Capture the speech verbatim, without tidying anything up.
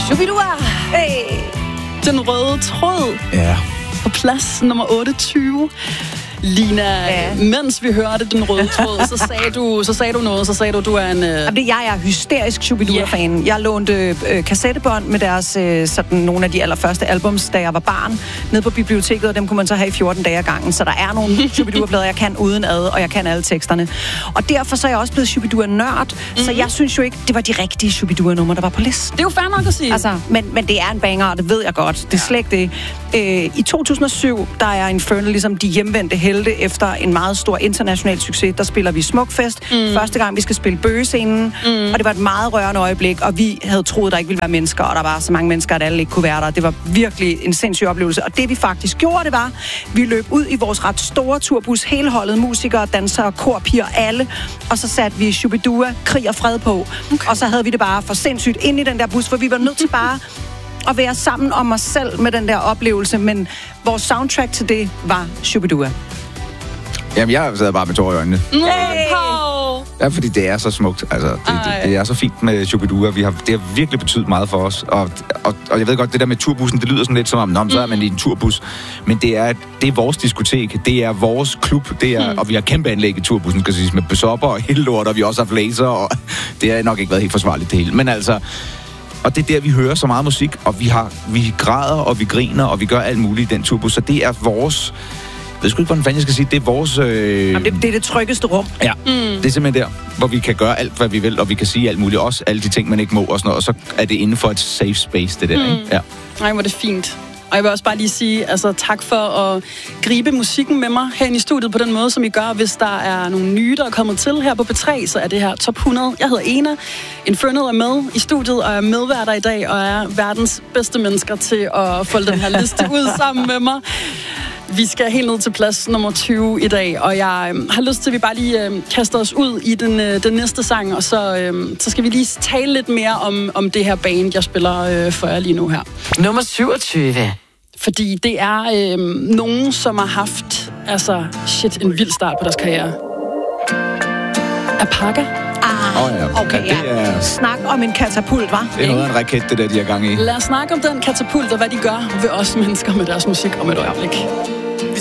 Shubidua! Hey! Den røde tråd. Ja. På plads nummer otteogtyve. Lina, ja. Mens vi hørte den røde tråd, så sagde du, så sagde du noget, så sagde du, du er en... Øh... Jamen, jeg er hysterisk Shubidua-fan. Yeah. Jeg lånte øh, kassettebånd med deres, øh, sådan nogle af de allerførste albums, da jeg var barn, nede på biblioteket, og dem kunne man så have i fjorten dage ad gangen. Så der er nogle Shubidua-plader, jeg kan uden ad, og jeg kan alle teksterne. Og derfor så er jeg også blevet Shubidua-nørd, mm-hmm. så jeg synes jo ikke, det var de rigtige Shubidua-numre, der var på listen. Det er jo fair nok at sige. Altså, men, men det er en banger, og det ved jeg godt. Det er slet ikke det. Øh, I to tusind og syv, der er Infernal ligesom de hjemvendte helte efter en meget stor international succes. Der spiller vi Smukfest. Mm. Første gang, vi skal spille Bøgescenen. Mm. Og det var et meget rørende øjeblik, og vi havde troet, der ikke ville være mennesker, og der var så mange mennesker, at alle ikke kunne være der. Det var virkelig en sindssyg oplevelse. Og det vi faktisk gjorde, det var, vi løb ud i vores ret store turbus, hele holdet, musikere, dansere, korpiger, alle. Og så satte vi Shubidua, Krig og Fred på. Okay. Og så havde vi det bare for sindssygt ind i den der bus, for vi var nødt til bare at være sammen om os selv med den der oplevelse. Men vores soundtrack til det var Shubidua. Jamen, jeg sad bare med tårer i øjnene. Hey! Ja, fordi det er så smukt. Altså, det, det, det er så fint med Shubidua. Vi har, det har virkelig betydet meget for os. Og, og, og jeg ved godt, det der med turbussen, det lyder sådan lidt som om, nå, så er man i en turbus. Men det er, det er vores diskotek. Det er vores klub. Det er, mm. Og vi har kæmpe anlæg i turbussen, skal sige, med besopper og hele lort, og vi også har laser, og det har nok ikke været helt forsvarligt det hele. Men altså... Og det er der, vi hører så meget musik, og vi, har, vi græder, og vi griner, og vi gør alt muligt i den turbus. Så det er vores... Jeg ved sgu ikke, hvordan fanden jeg skal sige. Det er vores... Øh... Jamen, det, det er det tryggeste rum. Ja, mm. det er simpelthen der, hvor vi kan gøre alt, hvad vi vil, og vi kan sige alt muligt. Også alle de ting, man ikke må, og sådan noget. Og så er det inden for et safe space, det der, mm. ikke? Ja. Nej, hvor er det fint. Og jeg vil også bare lige sige, altså tak for at gribe musikken med mig herinde i studiet på den måde, som I gør. Hvis der er nogle nye, der er kommet til her på P tre, så er det her top hundrede. Jeg hedder Ena. Infernal er med i studiet, og er medværter i dag, og er verdens bedste mennesker til at folde den her liste ud sammen med mig. Vi skal helt ned til plads nummer tyve i dag, og jeg øh, har lyst til, at vi bare lige øh, kaster os ud i den, øh, den næste sang, og så, øh, så skal vi lige tale lidt mere om, om det her band, jeg spiller øh, for jer lige nu her. Nummer syvogtyve. Fordi det er øh, nogen, som har haft, altså, shit, en vild start på deres karriere. Apaka. Ah, oh, ja. okay, ja. Det er... Snak om en katapult, hva'? Det er noget af en raket, det der, de har gang i. Lad os snakke om den katapult, og hvad de gør ved os mennesker med deres musik om et øjeblik.